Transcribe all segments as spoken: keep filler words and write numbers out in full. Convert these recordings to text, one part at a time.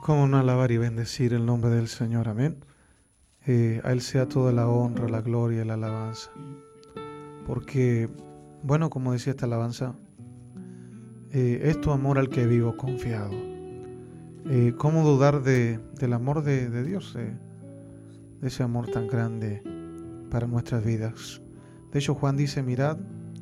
Cómo no alabar y bendecir el nombre del Señor, amén. Eh, a Él sea toda la honra, la gloria y la alabanza. Porque, bueno, como decía esta alabanza, eh, es tu amor al que vivo confiado. Eh, ¿Cómo dudar de, del amor de, de Dios, eh, de ese amor tan grande para nuestras vidas? De hecho, Juan dice, mirad,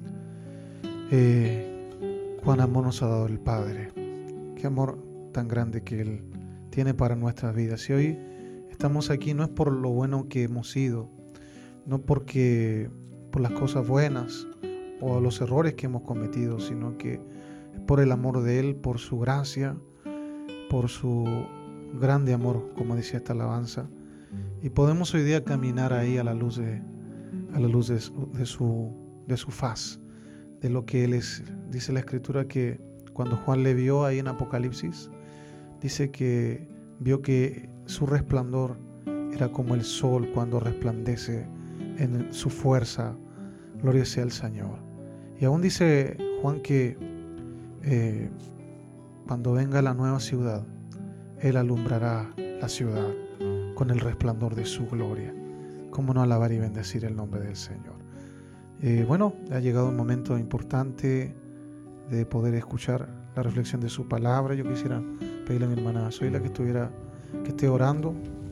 eh, cuán amor nos ha dado el Padre. Qué amor tan grande que Él tiene para nuestras vidas. Y hoy estamos aquí no es por lo bueno que hemos sido, no porque por las cosas buenas o los errores que hemos cometido, sino que es por el amor de Él, por su gracia, por su grande amor, como decía esta alabanza. Y podemos hoy día caminar ahí a la luz de, a la luz de, de, su, de su faz, de lo que Él es. Dice la Escritura que cuando Juan le vio ahí en Apocalipsis, dice que vio que su resplandor era como el sol cuando resplandece en su fuerza. Gloria sea al Señor. Y aún dice Juan que eh, cuando venga la nueva ciudad, Él alumbrará la ciudad con el resplandor de su gloria. ¿Cómo no alabar y bendecir el nombre del Señor? Eh, bueno, ha llegado un momento importante de poder escuchar la reflexión de su palabra. Yo quisiera pedirle a mi hermana Zoila que estuviera, que esté orando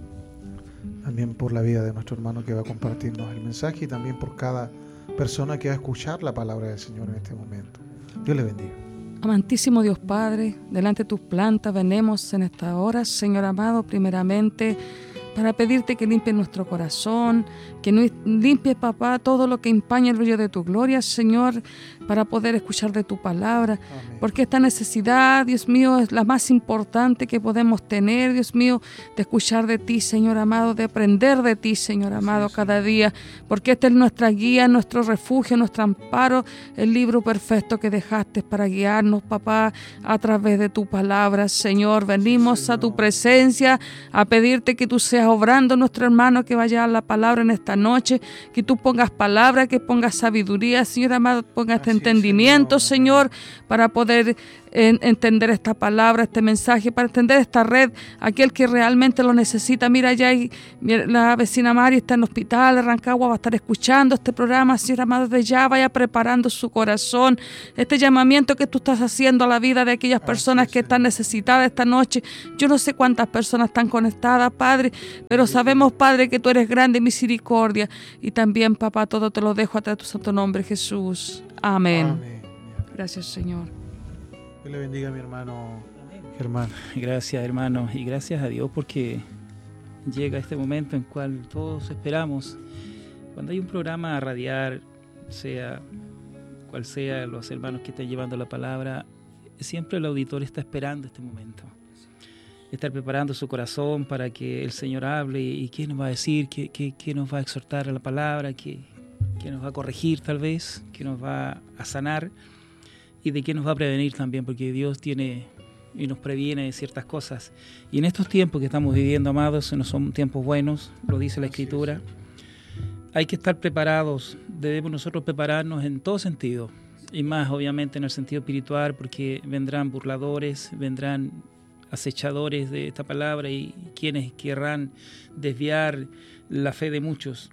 también por la vida de nuestro hermano que va a compartirnos el mensaje y también por cada persona que va a escuchar la palabra del Señor en este momento. Dios le bendiga. Amantísimo Dios Padre, delante de tus plantas venemos en esta hora, Señor amado, primeramente para pedirte que limpies nuestro corazón, que limpies, papá, todo lo que empaña el brillo de tu gloria, Señor, para poder escuchar de tu palabra. Amén. Porque esta necesidad, Dios mío, es la más importante que podemos tener, Dios mío, de escuchar de ti, Señor amado, de aprender de ti, Señor amado, sí, cada día, porque esta es nuestra guía, nuestro refugio, nuestro amparo, el libro perfecto que dejaste para guiarnos, papá, a través de tu palabra, Señor. Venimos sí, Señor. a tu presencia a pedirte que tú seas obrando nuestro hermano que vaya a la palabra en esta noche, que tú pongas palabra, que pongas sabiduría, Señor amado, pongas este entendimiento, Señor, para poder en, entender esta palabra, este mensaje, para entender esta red, aquel que realmente lo necesita. Mira, ya hay, la vecina Mari está en el hospital de Rancagua, va a estar escuchando este programa, Señor amado, desde ya vaya preparando su corazón, este llamamiento que tú estás haciendo a la vida de aquellas personas que están necesitadas esta noche. Yo no sé cuántas personas están conectadas, Padre, pero sabemos, Padre, que tú eres grande en misericordia. Y también, papá, todo te lo dejo a través de tu santo nombre, Jesús. Amén. Amén. Gracias, Señor. Dios le bendiga a mi hermano Germán. Gracias, hermano, y gracias a Dios porque llega este momento en el cual todos esperamos. Cuando hay un programa a radiar, sea cual sea los hermanos que estén llevando la palabra, siempre el auditor está esperando este momento. Estar preparando su corazón para que el Señor hable y qué nos va a decir, qué, qué, qué nos va a exhortar a la palabra, qué, qué nos va a corregir tal vez, qué nos va a sanar y de qué nos va a prevenir también, porque Dios tiene y nos previene de ciertas cosas. Y en estos tiempos que estamos viviendo, amados, no son tiempos buenos, lo dice la Escritura, hay que estar preparados, debemos nosotros prepararnos en todo sentido, y más obviamente en el sentido espiritual, porque vendrán burladores, vendrán acechadores de esta palabra y quienes querrán desviar la fe de muchos.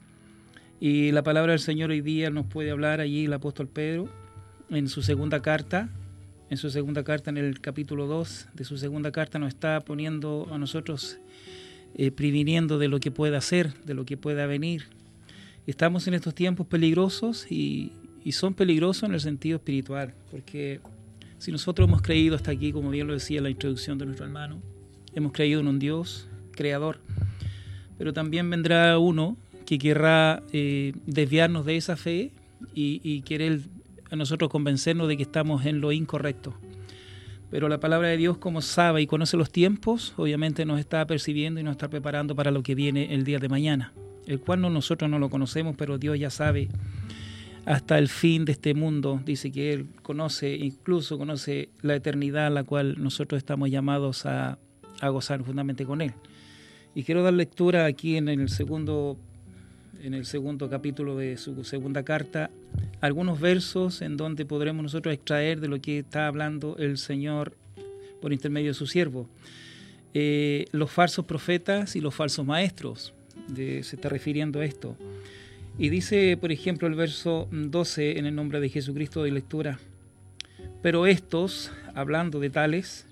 Y la palabra del Señor hoy día nos puede hablar allí el apóstol Pedro en su segunda carta, en su segunda carta en el capítulo dos de su segunda carta nos está poniendo a nosotros, eh, previniendo de lo que pueda ser, de lo que pueda venir. Estamos en estos tiempos peligrosos y, y son peligrosos en el sentido espiritual, porque si nosotros hemos creído hasta aquí, como bien lo decía en la introducción de nuestro hermano, hemos creído en un Dios creador, pero también vendrá uno que querrá eh, desviarnos de esa fe y, y querer a nosotros convencernos de que estamos en lo incorrecto. Pero la palabra de Dios, como sabe y conoce los tiempos, obviamente nos está percibiendo y nos está preparando para lo que viene el día de mañana, el cual no, nosotros no lo conocemos, pero Dios ya sabe hasta el fin de este mundo. Dice que Él conoce, incluso conoce la eternidad a la cual nosotros estamos llamados a, a gozar juntamente con Él. Y quiero dar lectura aquí en el segundo, en el segundo capítulo de su segunda carta, algunos versos en donde podremos nosotros extraer de lo que está hablando el Señor por intermedio de su siervo. eh, los falsos profetas y los falsos maestros. De, se está refiriendo a esto. Y dice, por ejemplo, el verso doce, en el nombre de Jesucristo de lectura: pero estos, hablando de tales,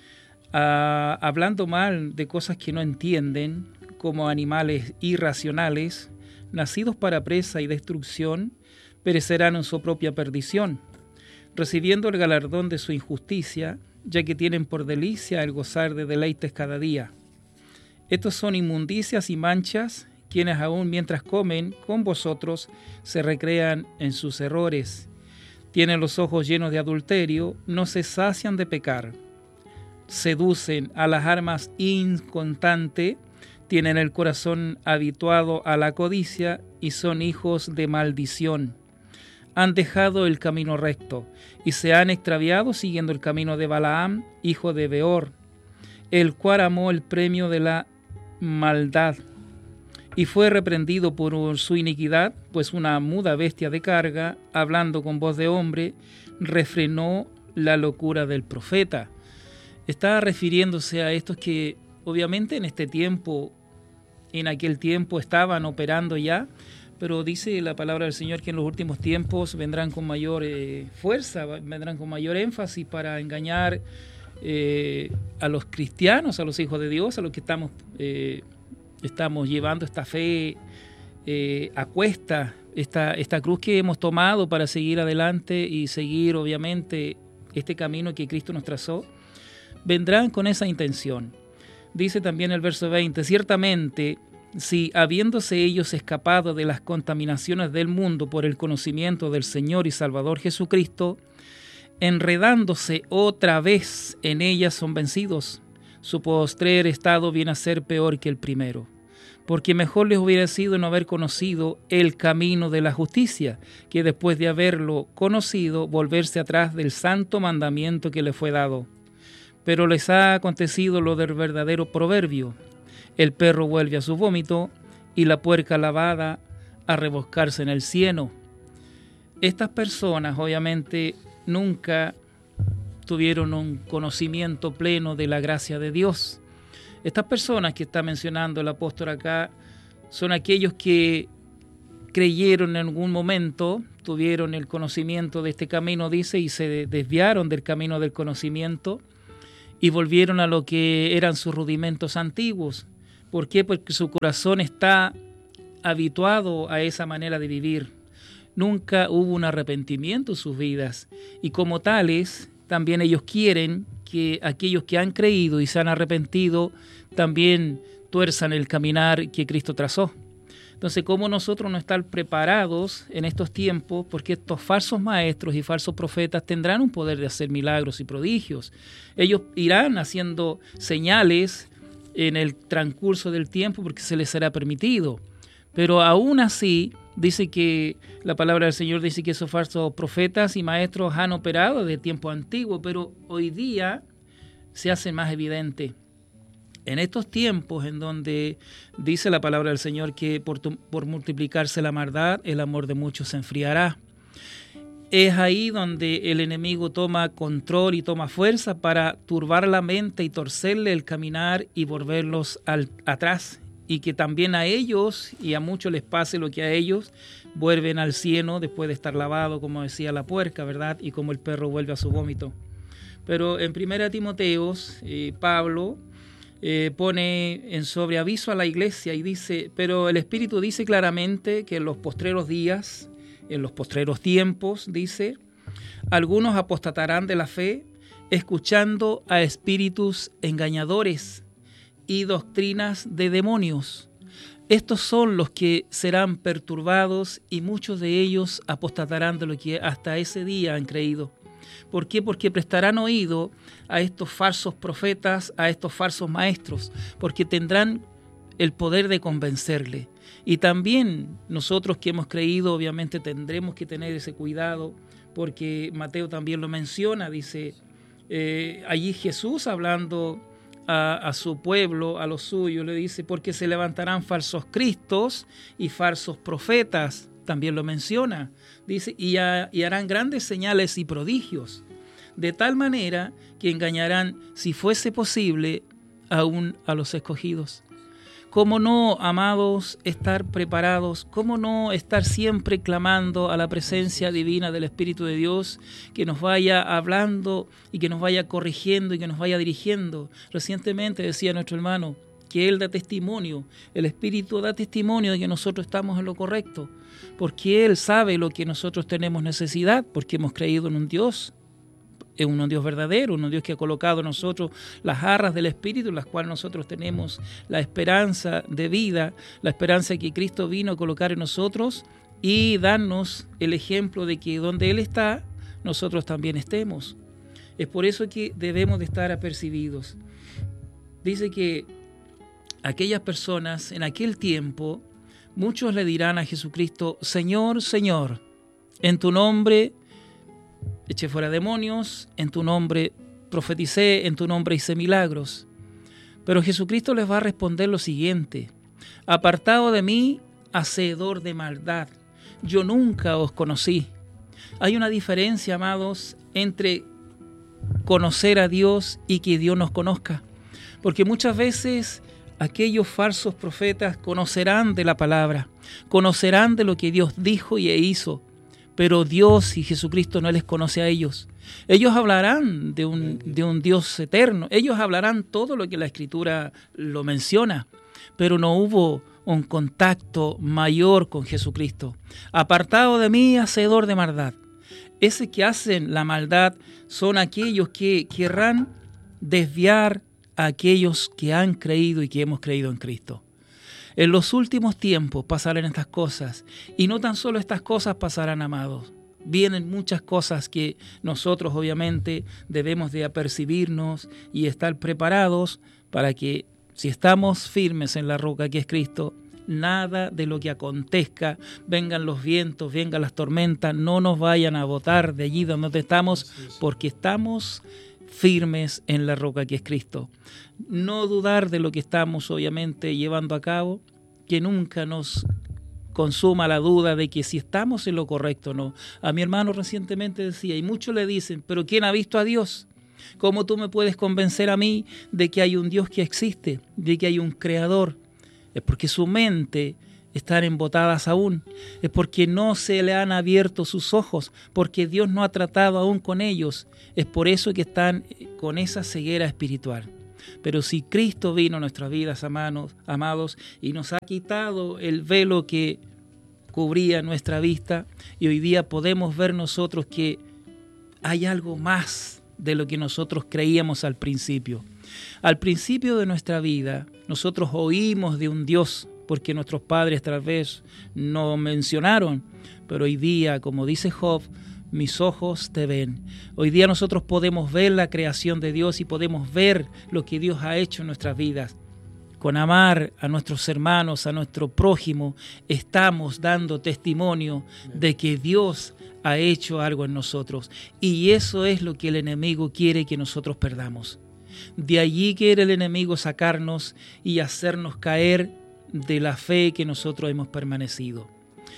uh, hablando mal de cosas que no entienden, como animales irracionales, nacidos para presa y destrucción, perecerán en su propia perdición, recibiendo el galardón de su injusticia, ya que tienen por delicia el gozar de deleites cada día. Estos son inmundicias y manchas, quienes aún mientras comen con vosotros se recrean en sus errores. Tienen los ojos llenos de adulterio, no se sacian de pecar. Seducen a las almas inconstantes, tienen el corazón habituado a la codicia y son hijos de maldición. Han dejado el camino recto y se han extraviado siguiendo el camino de Balaam, hijo de Beor, el cual amó el premio de la maldad y fue reprendido por su iniquidad, pues una muda bestia de carga, hablando con voz de hombre, refrenó la locura del profeta. Está refiriéndose a estos que obviamente en este tiempo, en aquel tiempo estaban operando ya, pero dice la palabra del Señor que en los últimos tiempos vendrán con mayor eh, fuerza, vendrán con mayor énfasis para engañar eh, a los cristianos, a los hijos de Dios, a los que estamos, eh, estamos llevando esta fe eh, a cuesta, esta, esta cruz que hemos tomado para seguir adelante y seguir obviamente este camino que Cristo nos trazó. Vendrán con esa intención. Dice también el verso veinte: ciertamente, si habiéndose ellos escapado de las contaminaciones del mundo por el conocimiento del Señor y Salvador Jesucristo, enredándose otra vez en ellas son vencidos, su postrer estado viene a ser peor que el primero. Porque mejor les hubiera sido no haber conocido el camino de la justicia, que después de haberlo conocido, volverse atrás del santo mandamiento que les fue dado. Pero les ha acontecido lo del verdadero proverbio: el perro vuelve a su vómito y la puerca lavada a reboscarse en el cieno. Estas personas obviamente nunca tuvieron un conocimiento pleno de la gracia de Dios. Estas personas que está mencionando el apóstol acá son aquellos que creyeron en algún momento, tuvieron el conocimiento de este camino, dice, y se desviaron del camino del conocimiento y volvieron a lo que eran sus rudimentos antiguos. ¿Por qué? Porque su corazón está habituado a esa manera de vivir. Nunca hubo un arrepentimiento en sus vidas y como tales también ellos quieren que aquellos que han creído y se han arrepentido también tuerzan el caminar que Cristo trazó. Entonces, ¿cómo nosotros no estar preparados en estos tiempos? Porque estos falsos maestros y falsos profetas tendrán un poder de hacer milagros y prodigios. Ellos irán haciendo señales en el transcurso del tiempo porque se les será permitido. Pero aún así, dice que la palabra del Señor dice que esos falsos profetas y maestros han operado desde tiempo antiguo, pero hoy día se hace más evidente. En estos tiempos en donde dice la palabra del Señor que por, tu, por multiplicarse la maldad, el amor de muchos se enfriará. Es ahí donde el enemigo toma control y toma fuerza para turbar la mente y torcerle el caminar y volverlos al, atrás. Y que también a ellos y a muchos les pase lo que a ellos, vuelven al cieno después de estar lavado, como decía la puerca, ¿verdad? Y como el perro vuelve a su vómito. Pero en primera Timoteo, eh, Pablo eh, pone en sobreaviso a la iglesia y dice, pero el Espíritu dice claramente que en los postreros días, en los postreros tiempos, dice, algunos apostatarán de la fe, escuchando a espíritus engañadores y doctrinas de demonios. Estos son los que serán perturbados y muchos de ellos apostatarán de lo que hasta ese día han creído. ¿Por qué? Porque prestarán oído a estos falsos profetas, a estos falsos maestros, porque tendrán el poder de convencerle. Y también nosotros que hemos creído, obviamente tendremos que tener ese cuidado, porque Mateo también lo menciona, dice, eh, allí Jesús hablando A, a su pueblo, a los suyos, le dice, porque se levantarán falsos cristos y falsos profetas, también lo menciona, dice, y, a, y harán grandes señales y prodigios, de tal manera que engañarán, si fuese posible, aún a los escogidos. ¿Cómo no, amados, estar preparados? ¿Cómo no estar siempre clamando a la presencia divina del Espíritu de Dios que nos vaya hablando y que nos vaya corrigiendo y que nos vaya dirigiendo? Recientemente decía nuestro hermano que Él da testimonio, el Espíritu da testimonio de que nosotros estamos en lo correcto, porque Él sabe lo que nosotros tenemos necesidad, porque hemos creído en un Dios, en un Dios verdadero, un Dios que ha colocado en nosotros las arras del Espíritu, en las cuales nosotros tenemos la esperanza de vida, la esperanza que Cristo vino a colocar en nosotros y darnos el ejemplo de que donde Él está, nosotros también estemos. Es por eso que debemos de estar apercibidos. Dice que aquellas personas en aquel tiempo, muchos le dirán a Jesucristo: Señor, Señor, en tu nombre eché fuera demonios, en tu nombre profeticé, en tu nombre hice milagros. Pero Jesucristo les va a responder lo siguiente: apartado de mí, hacedor de maldad, yo nunca os conocí. Hay una diferencia, amados, entre conocer a Dios y que Dios nos conozca. Porque muchas veces aquellos falsos profetas conocerán de la palabra, conocerán de lo que Dios dijo y hizo, pero Dios y Jesucristo no les conoce a ellos. Ellos hablarán de un, de un Dios eterno, ellos hablarán todo lo que la Escritura lo menciona, pero no hubo un contacto mayor con Jesucristo. Apartado de mí, hacedor de maldad. Ese que hacen la maldad son aquellos que querrán desviar a aquellos que han creído y que hemos creído en Cristo. En los últimos tiempos pasarán estas cosas, y no tan solo estas cosas pasarán, amados. Vienen muchas cosas que nosotros obviamente debemos de apercibirnos y estar preparados para que, si estamos firmes en la roca que es Cristo, nada de lo que acontezca, vengan los vientos, vengan las tormentas, no nos vayan a botar de allí donde estamos, porque estamos firmes en la roca que es Cristo. No dudar de lo que estamos obviamente llevando a cabo, que nunca nos consuma la duda de que si estamos en lo correcto o no. A mi hermano recientemente decía, y muchos le dicen: pero ¿quién ha visto a Dios? ¿Cómo tú me puedes convencer a mí de que hay un Dios que existe, de que hay un creador? Es porque su mente están embotadas aún, es porque no se le han abierto sus ojos, porque Dios no ha tratado aún con ellos. Es por eso que están con esa ceguera espiritual. Pero si Cristo vino a nuestras vidas, amados, amados, y nos ha quitado el velo que cubría nuestra vista, y hoy día podemos ver nosotros que hay algo más de lo que nosotros creíamos al principio. Al principio de nuestra vida, nosotros oímos de un Dios, porque nuestros padres tal vez no mencionaron, pero hoy día, como dice Job, mis ojos te ven. Hoy día nosotros podemos ver la creación de Dios y podemos ver lo que Dios ha hecho en nuestras vidas. Con amar a nuestros hermanos, a nuestro prójimo, estamos dando testimonio de que Dios ha hecho algo en nosotros. Y eso es lo que el enemigo quiere que nosotros perdamos. De allí quiere el enemigo sacarnos y hacernos caer de la fe que nosotros hemos permanecido.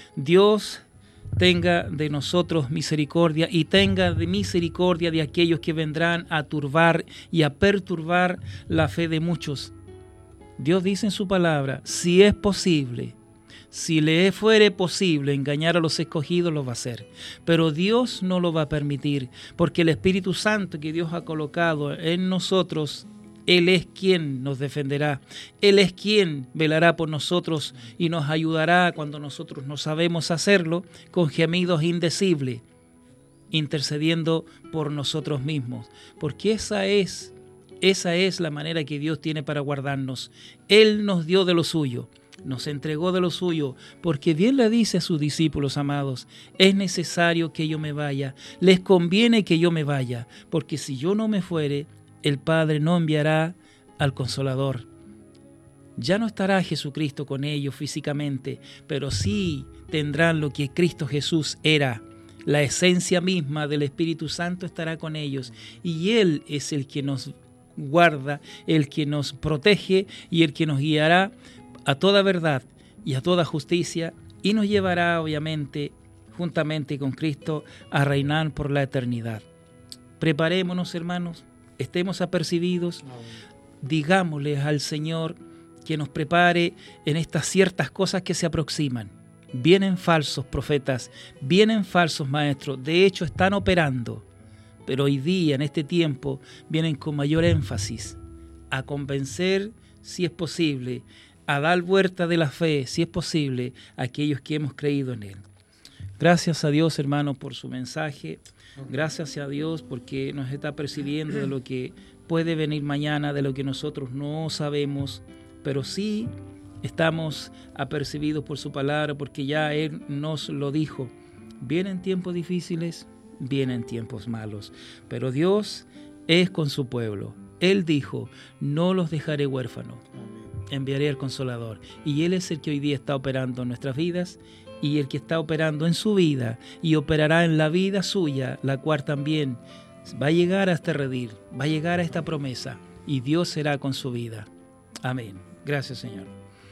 Dios tenga de nosotros misericordia y tenga de misericordia de aquellos que vendrán a turbar y a perturbar la fe de muchos. Dios dice en su palabra, si es posible, si le fuere posible engañar a los escogidos, lo va a hacer. Pero Dios no lo va a permitir, porque el Espíritu Santo que Dios ha colocado en nosotros, Él es quien nos defenderá. Él es quien velará por nosotros y nos ayudará cuando nosotros no sabemos hacerlo, con gemidos indecibles, intercediendo por nosotros mismos. Porque esa es, esa es la manera que Dios tiene para guardarnos. Él nos dio de lo suyo, nos entregó de lo suyo, porque bien le dice a sus discípulos amados, es necesario que yo me vaya, les conviene que yo me vaya, porque si yo no me fuere, el Padre no enviará al Consolador. Ya no estará Jesucristo con ellos físicamente, pero sí tendrán lo que Cristo Jesús era. La esencia misma del Espíritu Santo estará con ellos, y Él es el que nos guarda, el que nos protege y el que nos guiará a toda verdad y a toda justicia, y nos llevará obviamente juntamente con Cristo a reinar por la eternidad. Preparémonos, hermanos, estemos apercibidos, digámosle al Señor que nos prepare en estas ciertas cosas que se aproximan. Vienen falsos profetas, vienen falsos maestros, de hecho están operando, pero hoy día, en este tiempo, vienen con mayor énfasis a convencer, si es posible, a dar vuelta de la fe, si es posible, a aquellos que hemos creído en Él. Gracias a Dios, hermano, por su mensaje. Gracias a Dios porque nos está persiguiendo de lo que puede venir mañana, de lo que nosotros no sabemos, pero sí estamos apercibidos por su palabra, porque ya Él nos lo dijo. Vienen tiempos difíciles, vienen tiempos malos, pero Dios es con su pueblo. Él dijo, no los dejaré huérfanos, enviaré al Consolador. Y Él es el que hoy día está operando en nuestras vidas, y el que está operando en su vida, y operará en la vida suya, la cual también va a llegar a este redil, va a llegar a esta promesa, y Dios será con su vida. Amén. Gracias, Señor.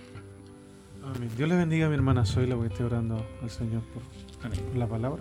Amén. Dios le bendiga a mi hermana Zoila, porque esté orando al Señor por, Amén. por la palabra.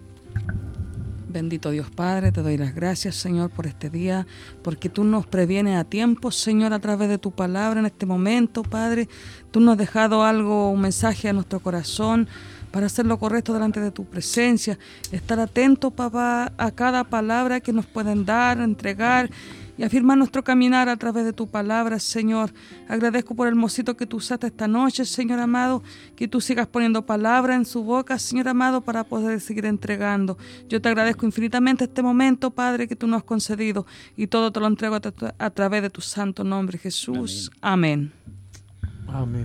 Bendito Dios Padre, te doy las gracias, Señor, por este día, porque tú nos previenes a tiempo, Señor, a través de tu palabra en este momento, Padre. Tú nos has dejado algo, un mensaje a nuestro corazón para hacer lo correcto delante de tu presencia. Estar atento, papá, a cada palabra que nos pueden dar, entregar y afirmar nuestro caminar a través de tu palabra, Señor. Agradezco por el mocito que tú usaste esta noche, Señor amado, que tú sigas poniendo palabra en su boca, Señor amado, para poder seguir entregando. Yo te agradezco infinitamente este momento, Padre, que tú nos has concedido, y todo te lo entrego a, tra- a través de tu santo nombre, Jesús. Amén. Amén.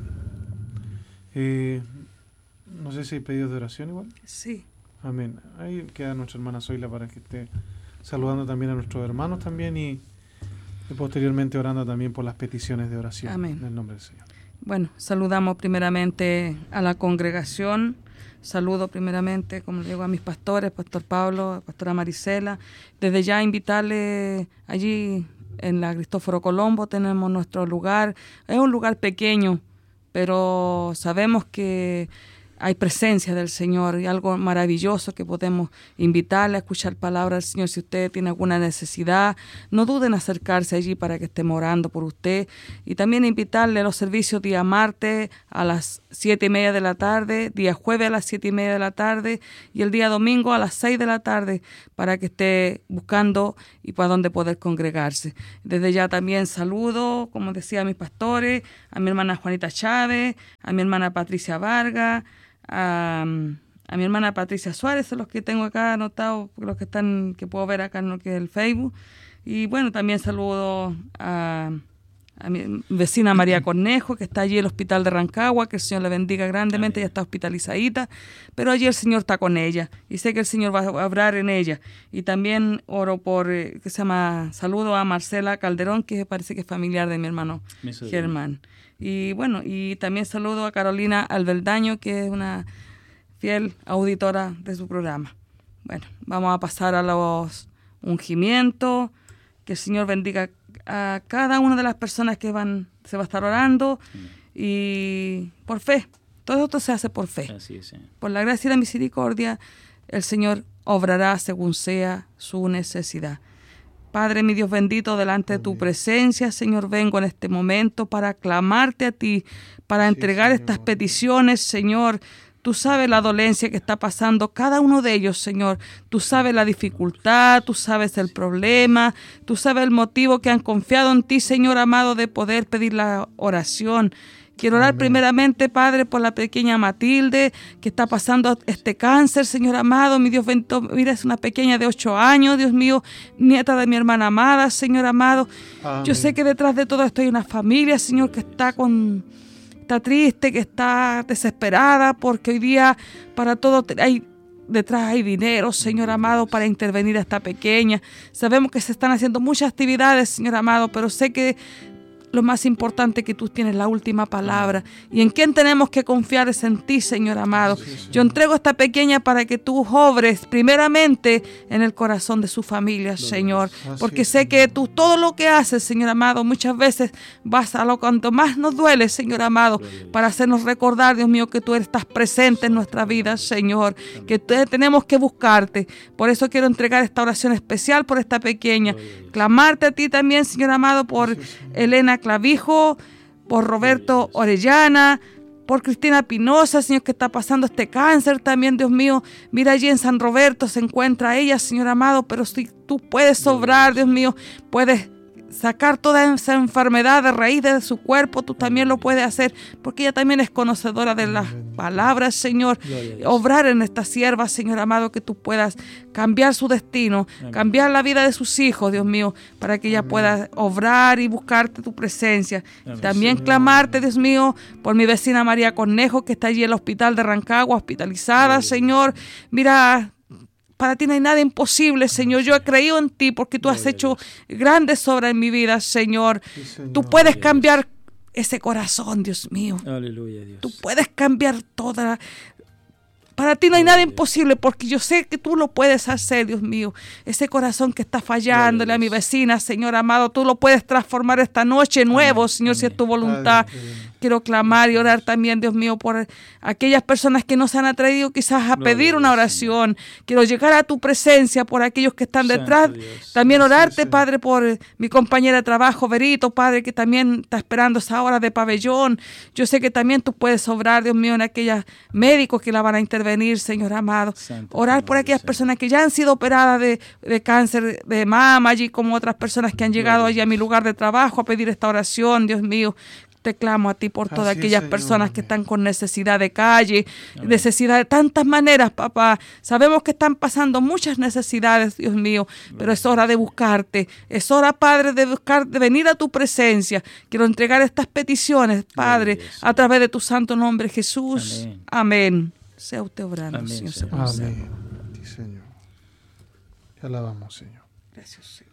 Eh, no sé si hay pedidos de oración igual. Sí. Amén. Ahí queda nuestra hermana Zoila para que esté saludando también a nuestros hermanos también y, y posteriormente orando también por las peticiones de oración. Amén. En el nombre del Señor. Bueno, saludamos primeramente a la congregación. Saludo primeramente, como le digo, a mis pastores, Pastor Pablo, Pastora Marisela. Desde ya invitarle allí en la Cristóforo Colombo, tenemos nuestro lugar. Es un lugar pequeño, pero sabemos que hay presencia del Señor y algo maravilloso que podemos invitarle a escuchar palabras del Señor. Si usted tiene alguna necesidad, no duden en acercarse allí para que estemos orando por usted. Y también invitarle a los servicios día martes a las siete y media de la tarde, día jueves a las siete y media de la tarde y el día domingo a las seis de la tarde, para que esté buscando y para donde poder congregarse. Desde ya también saludo, como decía, a mis pastores, a mi hermana Juanita Chávez, a mi hermana Patricia Vargas, A, a mi hermana Patricia Suárez, los que tengo acá anotados, los que están, que puedo ver acá en lo que es el Facebook. Y bueno, también saludo a, a mi vecina María Cornejo, que está allí en el hospital de Rancagua, que el Señor le bendiga grandemente. Amén. Ella está hospitalizadita, pero allí el Señor está con ella, y sé que el Señor va a obrar en ella. Y también oro por, eh, que se llama, saludo a Marcela Calderón, que parece que es familiar de mi hermano Germán. Y bueno, y también saludo a Carolina Albeldaño, que es una fiel auditora de su programa. Bueno, vamos a pasar a los ungimientos. Que el Señor bendiga a cada una de las personas que van, se va a estar orando, y por fe. Todo esto se hace por fe. Así es, sí. Por la gracia y la misericordia, el Señor obrará según sea su necesidad. Padre, mi Dios bendito, delante de tu presencia, Señor, vengo en este momento para clamarte a ti, para entregar sí, estas peticiones, Señor. Tú sabes la dolencia que está pasando cada uno de ellos, Señor. Tú sabes la dificultad, tú sabes el problema, tú sabes el motivo que han confiado en ti, Señor amado, de poder pedir la oración. Quiero orar Amén. Primeramente, Padre, por la pequeña Matilde, que está pasando este cáncer, Señor amado. Mi Dios bendito, mira, es una pequeña de ocho años, Dios mío, nieta de mi hermana amada, Señor amado. Amén. Yo sé que detrás de todo esto hay una familia, Señor, que está con... está triste, que está desesperada, porque hoy día para todo hay, detrás hay dinero, Señor amado, para intervenir a esta pequeña. Sabemos que se están haciendo muchas actividades, Señor amado, pero sé que lo más importante, que tú tienes la última palabra. Y en quién tenemos que confiar es en ti, Señor amado. Yo entrego a esta pequeña para que tú obres primeramente en el corazón de su familia, Señor. Porque sé que tú todo lo que haces, Señor amado, muchas veces vas a lo cuanto más nos duele, Señor amado, para hacernos recordar, Dios mío, que tú estás presente en nuestra vida, Señor. Que tenemos que buscarte. Por eso quiero entregar esta oración especial por esta pequeña. Clamarte a ti también, Señor amado, por Elena Clavijo, por Roberto Orellana, por Cristina Pinoza, Señor, que está pasando este cáncer también, Dios mío. Mira, allí en San Roberto se encuentra ella, Señor amado, pero si tú puedes obrar, Dios mío, puedes sacar toda esa enfermedad de raíz de su cuerpo, tú también lo puedes hacer, porque ella también es conocedora de las palabras, Señor. Obrar en esta sierva, Señor amado, que tú puedas cambiar su destino, Amén. Cambiar la vida de sus hijos, Dios mío, para que ella Amén. Pueda obrar y buscarte tu presencia. Amén. También Señor. Clamarte, Dios mío, por mi vecina María Cornejo, que está allí en el hospital de Rancagua, hospitalizada, Amén. Señor. Mira, para ti no hay nada imposible, Señor. Yo he creído en ti porque tú has hecho grandes obras en mi vida, Señor. Sí, Señor. Tú puedes cambiar ese corazón, Dios mío. Aleluya, Dios. Tú puedes cambiar toda. Para ti no hay nada imposible, porque yo sé que tú lo puedes hacer, Dios mío. Ese corazón que está fallándole a mi vecina, Señor amado, tú lo puedes transformar esta noche nuevo, Amén. Señor, Amén. Si es tu voluntad. Amén. Quiero clamar y orar también, Dios mío, por aquellas personas que no se han atrevido quizás a pedir una oración. Quiero llegar a tu presencia por aquellos que están detrás. También orarte, Padre, por mi compañera de trabajo, Verito, Padre, que también está esperando esa hora de pabellón. Yo sé que también tú puedes obrar, Dios mío, en aquellos médicos que la van a intervenir, Señor amado. Orar por aquellas personas que ya han sido operadas de, de cáncer de mama, allí como otras personas que han llegado allí a mi lugar de trabajo a pedir esta oración, Dios mío. Te clamo a ti por todas Así aquellas es, personas que están con necesidad de calle, Amén. Necesidad de tantas maneras, papá. Sabemos que están pasando muchas necesidades, Dios mío, Amén. Pero es hora de buscarte. Es hora, Padre, de buscar, de venir a tu presencia. Quiero entregar estas peticiones, Padre, a través de tu santo nombre, Jesús. Amén. Amén. Sea usted obrando, Amén, Señor. Señor. Amén. Sí, Señor. Te alabamos, Señor. Gracias, Señor.